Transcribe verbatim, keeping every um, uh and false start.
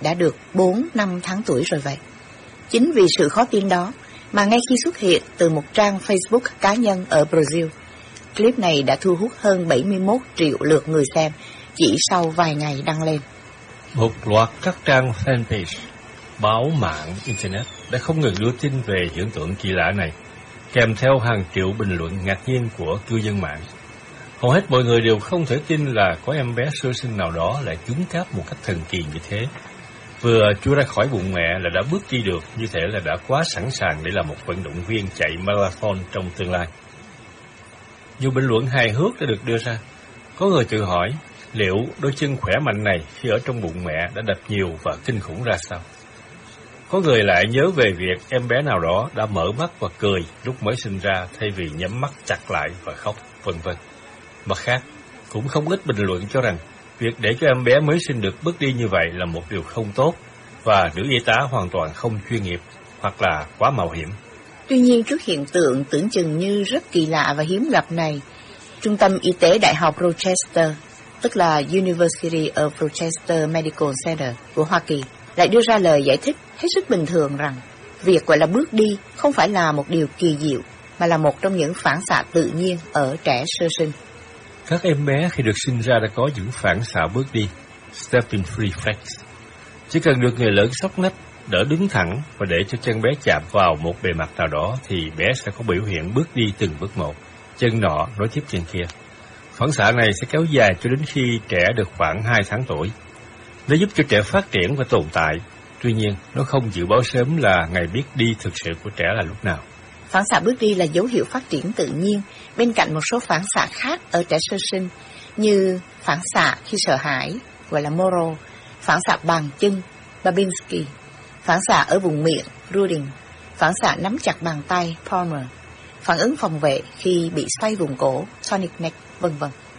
đã được bốn năm tháng tuổi rồi vậy. Chính vì sự khó tin đó mà ngay khi xuất hiện từ một trang Facebook cá nhân ở Brazil, clip này đã thu hút hơn bảy mươi mốt triệu lượt người xem chỉ sau vài ngày đăng lên. Một loạt các trang fanpage, báo mạng Internet đã không ngừng đưa tin về hiện tượng kỳ lạ này, kèm theo hàng triệu bình luận ngạc nhiên của cư dân mạng. Hầu hết mọi người đều không thể tin là có em bé sơ sinh nào đó lại cứng cáp một cách thần kỳ như thế. Vừa chui ra khỏi bụng mẹ là đã bước đi được, như thể là đã quá sẵn sàng để là một vận động viên chạy marathon trong tương lai. Nhiều bình luận hài hước đã được đưa ra. Có người tự hỏi liệu đôi chân khỏe mạnh này khi ở trong bụng mẹ đã đập nhiều và kinh khủng ra sao. Có người lại nhớ về việc em bé nào đó đã mở mắt và cười lúc mới sinh ra thay vì nhắm mắt chặt lại và khóc, vân vân. Mặt khác, cũng không ít bình luận cho rằng việc để cho em bé mới sinh được bước đi như vậy là một điều không tốt và nữ y tá hoàn toàn không chuyên nghiệp hoặc là quá mạo hiểm. Tuy nhiên, trước hiện tượng tưởng chừng như rất kỳ lạ và hiếm gặp này, Trung tâm Y tế Đại học Rochester, tức là University of Rochester Medical Center của Hoa Kỳ, lại đưa ra lời giải thích hết sức bình thường rằng việc gọi là bước đi không phải là một điều kỳ diệu, mà là một trong những phản xạ tự nhiên ở trẻ sơ sinh. Các em bé khi được sinh ra đã có những phản xạ bước đi, stepping reflex. Chỉ cần được người lớn xốc nách, đỡ đứng thẳng và để cho chân bé chạm vào một bề mặt nào đó thì bé sẽ có biểu hiện bước đi từng bước một, chân nọ nối tiếp chân kia. Phản xạ này sẽ kéo dài cho đến khi trẻ được khoảng hai tháng tuổi. Nó giúp cho trẻ phát triển và tồn tại. Tuy nhiên, nó không dự báo sớm là ngày biết đi thực sự của trẻ là lúc nào. Phản xạ bước đi là dấu hiệu phát triển tự nhiên bên cạnh một số phản xạ khác ở trẻ sơ sinh, như phản xạ khi sợ hãi, gọi là Moro, phản xạ bàn chân, Babinski, phản xạ ở vùng miệng, Ruding, phản xạ nắm chặt bàn tay, Palmer, phản ứng phòng vệ khi bị xoay vùng cổ, Tonic neck, vân vân.